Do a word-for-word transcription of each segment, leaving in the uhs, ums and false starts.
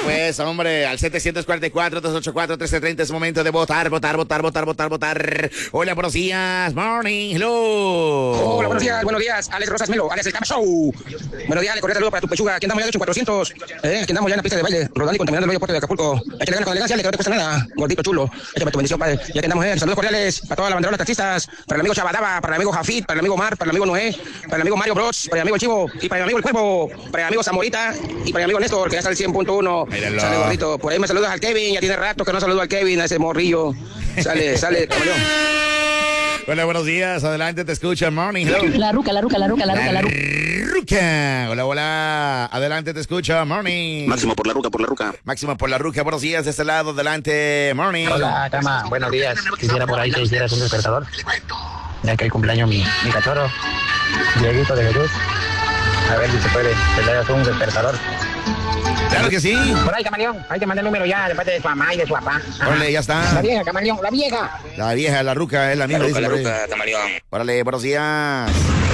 pues, hombre, al setecientos cuarenta y cuatro, dos ochenta y cuatro, trece treinta es momento de votar, votar, votar, votar, votar, votar. Hola, buenos días, morning, hello. Hola, buenos días, buenos días, Alex Rosas Melo, Alex el Cama Show. Buenos días, le cordial saludo para tu pechuga. Aquí andamos ya de ocho cuatrocientos. Eh, aquí andamos ya en la pista de baile, rodando y contaminando el medio puerto de Acapulco. Hay que le ganas con elegancia, le que no te cuesta nada. Gordito chulo, échame tu bendición, padre. Ya que andamos, eh. Saludos cordiales para toda la banderola taxistas, para el amigo Chabadaba, para el amigo Jafit, para el amigo Mar, para el amigo Noé, para el amigo Mario Bros, para el amigo Chivo, y para el amigo El Cuervo, para el amigo Zamorita, y para el amigo Néstor, que ya está al cien punto uno. Sale gordito. Por ahí me saludas al Kevin, ya tiene rato que no saludo al Kevin, a ese morrillo. Sale, sale, camaleón. Hola, buenos días, adelante, te escucha, morning, hello. La ruca, la ruca, la ruca, la ruca, la ruca. Ruca. Hola, hola, adelante, te escucha, morning. Máximo por la ruca, por la ruca. Máximo por la ruca, buenos días, de este lado, adelante, morning. Hola, Cama, buenos días. Quisiera por ahí que hicieras un despertador, ya que el cumpleaños mi, mi cachorro, Dieguito de Jesús. A ver si se puede, que le hagas un despertador. Claro que sí. Por ahí, camaleón, ahí te mandé el número ya, de parte de su mamá y de su papá. Órale, ya está. La vieja, camaleón, la vieja. La vieja, la ruca, es la La misma. ruca, la dice por ahí. ruca, camaleón. Órale, buenos días.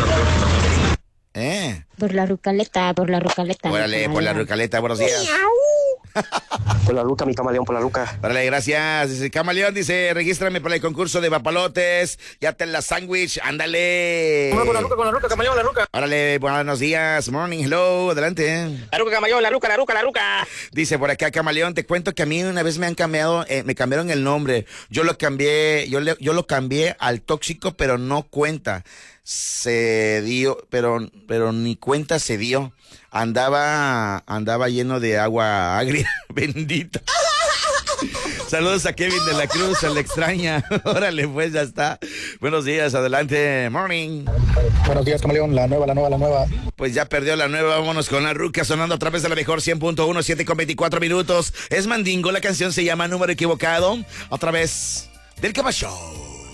¿Eh? Por la rucaleta, por la rucaleta. Órale, por la rucaleta, buenos días. Por la ruca, mi camaleón, por la ruca. Órale, gracias. Dice, Camaleón dice, regístrame para el concurso de papalotes. Ya te la sándwich, ándale. Con la ruca, con la ruca, camaleón, la ruca. Órale, buenos días, morning, hello, adelante. La ruca, camaleón, la ruca, la ruca, la ruca. Dice por acá, Camaleón, te cuento que a mí una vez me han cambiado, eh, me cambiaron el nombre. Yo lo cambié, yo, le, yo lo cambié al tóxico, pero no cuenta. Se dio, pero, pero ni cuenta se dio. Andaba, andaba lleno de agua agria, bendita. Saludos a Kevin de la Cruz, se le extraña. Órale, pues ya está. Buenos días, adelante, morning. Buenos días, camaleón, la nueva, la nueva, la nueva. Pues ya perdió la nueva, vámonos con la ruca sonando a través de la mejor cien punto uno, siete con veinticuatro minutos. Es Mandingo, la canción se llama Número Equivocado, a través del Cama Show.